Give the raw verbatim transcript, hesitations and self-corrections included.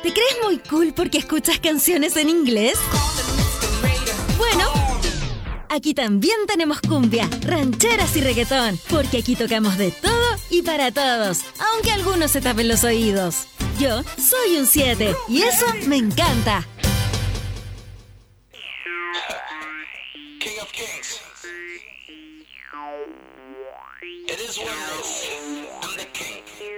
¿Te crees muy cool porque escuchas canciones en inglés? Bueno, aquí también tenemos cumbia, rancheras y reggaetón, porque aquí tocamos de todo y para todos, aunque algunos se tapen los oídos. Yo soy un siete y eso me encanta. King of Kings. It is what it is. I'm the king.